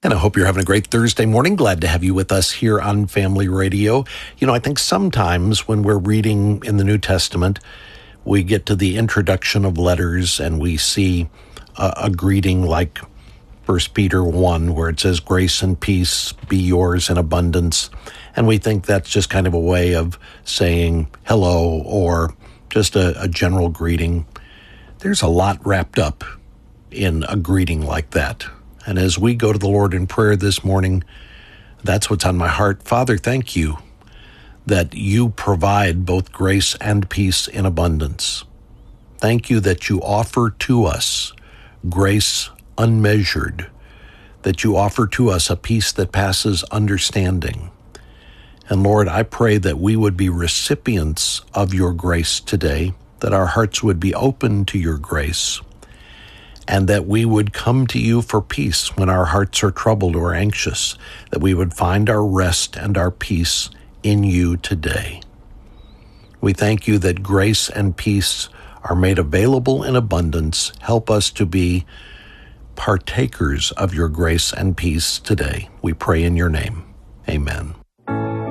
And I hope you're having a great Thursday morning. Glad to have you with us here on Family Radio. You know, I think sometimes when we're reading in the New Testament, we get to the introduction of letters and we see a greeting like 1 Peter 1, where it says, "Grace and peace be yours in abundance." And we think that's just kind of a way of saying hello or just a general greeting. There's a lot wrapped up in a greeting like that. And as we go to the Lord in prayer this morning, that's what's on my heart. Father, thank you that you provide both grace and peace in abundance. Thank you that you offer to us grace unmeasured, that you offer to us a peace that passes understanding. And Lord, I pray that we would be recipients of your grace today, that our hearts would be open to your grace, and that we would come to you for peace when our hearts are troubled or anxious, that we would find our rest and our peace in you today. We thank you that grace and peace are made available in abundance. Help us to be partakers of your grace and peace today. We pray in your name. Amen.